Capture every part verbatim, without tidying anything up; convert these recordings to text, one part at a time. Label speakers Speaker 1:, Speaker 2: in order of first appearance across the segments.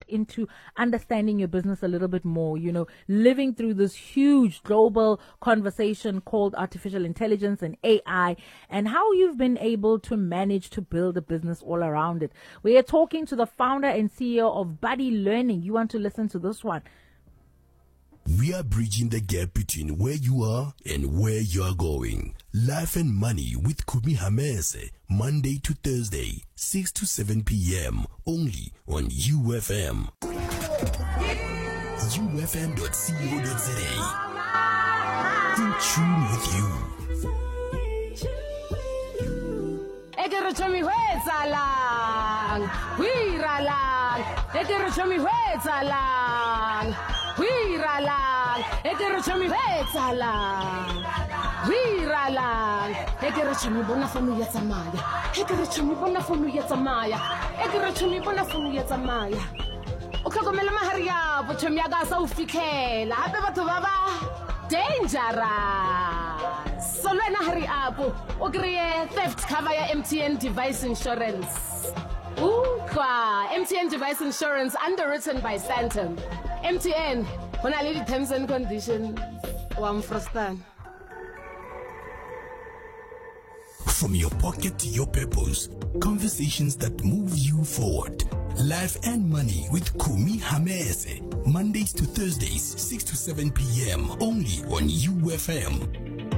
Speaker 1: into understanding your business a little bit more, you know, living through this huge global conversation called artificial intelligence and A I, and how you've been able to manage to build a business all around it. We are talking to the founder and C E O of Buddy Learning. You want to listen to this one?
Speaker 2: We are bridging the gap between where you are and where you are going. Life and Money with Kumi Hamese, Monday to Thursday, six to seven p.m. only on U F M. U F M dot co dot z a. In tune with you.
Speaker 3: Ekerechomi hwetsalang, huiralang, ekerechomi hwetsalang, huiralang, ekerechomi hwetsalang, huiralang, ekerechomi bona fono ya tsamaya, ekerechomi bona fono ya tsamaya, ekerechomi bona fono ya tsamaya. O tlhokomela mahari ya botshomi ya ka sa o fitlhela hape batho ba ba dangerous. So lena hurry up, o kreye theft cover ya M T N device insurance. Ukwa M T N device insurance underwritten by Santam. M T N, hona le di terms and conditions wa mfrostan.
Speaker 2: From your pocket to your purpose, conversations that move you forward. Life and Money with Kumi Hamese, Mondays to Thursdays, six to seven p.m. only on U F M.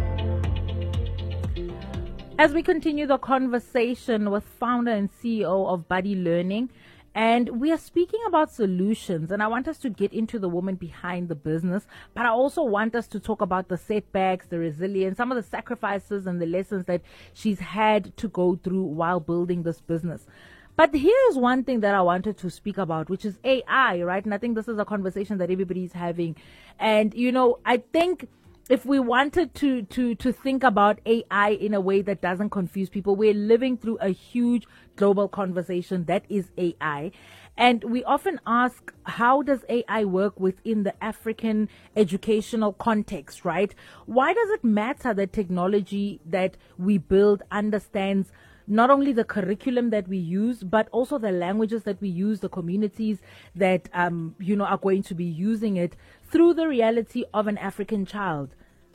Speaker 1: As we continue the conversation with founder and C E O of Buddy Learning, and we are speaking about solutions, and I want us to get into the woman behind the business, but I also want us to talk about the setbacks, the resilience, some of the sacrifices and the lessons that she's had to go through while building this business. But here's one thing that I wanted to speak about, which is A I, right? And I think this is a conversation that everybody's having. And, you know, I think if we wanted to, to, to think about A I in a way that doesn't confuse people, we're living through a huge global conversation that is A I. And we often ask, how does A I work within the African educational context, right? Why does it matter that technology that we build understands not only the curriculum that we use, but also the languages that we use, the communities that, um, you know, are going to be using it through the reality of an African child?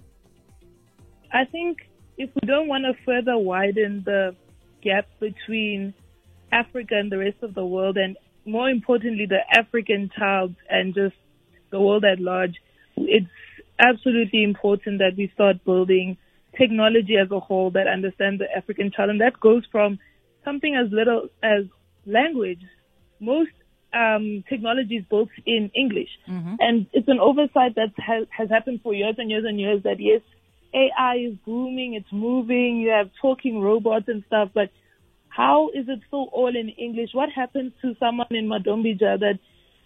Speaker 4: I think if we don't want to further widen the gap between Africa and the rest of the world, and more importantly, the African child and just the world at large, it's absolutely important that we start building technology as a whole that understands the African child. And that goes from something as little as language. Most um, technology is built in English. Mm-hmm. And it's an oversight that has, has happened for years and years and years that, yes, A I is booming, it's moving, you have talking robots and stuff, but how is it still all in English? What happens to someone in Madombija that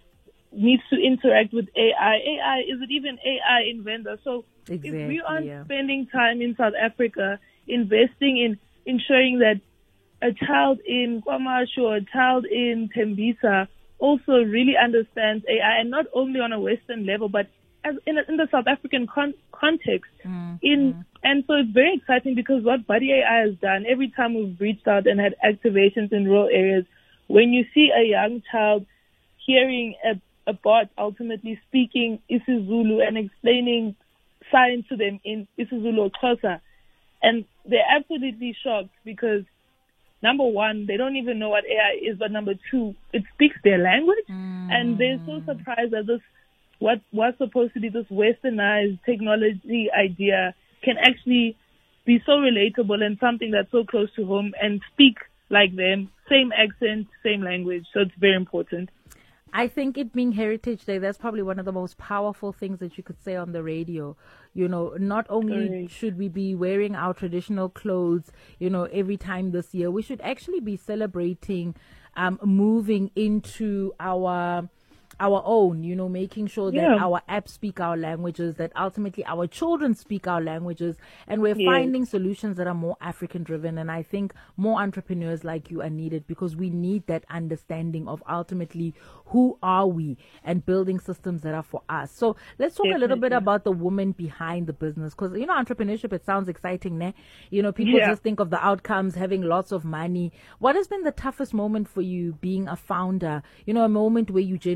Speaker 4: needs to interact with A I? A I, is it even A I in Venda? So exactly, if we aren't yeah. spending time in South Africa investing in ensuring that a child in KwaMashu or a child in Tembisa also really understands A I, and not only on a Western level, but as in, a, in the South African con- context. Mm, in mm. And so it's very exciting because what Buddy A I has done, every time we've reached out and had activations in rural areas, when you see a young child hearing a, a bot ultimately speaking isiZulu and explaining science to them in isiZulu or Xhosa, and they're absolutely shocked because, number one, they don't even know what A I is, but number two, it speaks their language, mm. and they're so surprised that this, what was supposed to be this westernized technology idea can actually be so relatable and something that's so close to home and speak like them, same accent, same language. So it's very important.
Speaker 1: I think it being Heritage Day, that's probably one of the most powerful things that you could say on the radio. You know, not only right. should we be wearing our traditional clothes, you know, every time this year, we should actually be celebrating um, moving into our our own, you know, making sure that yeah. our apps speak our languages, that ultimately our children speak our languages, and we're yeah. finding solutions that are more African driven. And I think more entrepreneurs like you are needed because we need that understanding of ultimately who are we and building systems that are for us. So let's talk Definitely. a little bit about the woman behind the business, because, you know, entrepreneurship, it sounds exciting, ne? You know, people yeah. just think of the outcomes, having lots of money. What has been the toughest moment for you being a founder? You know, a moment where you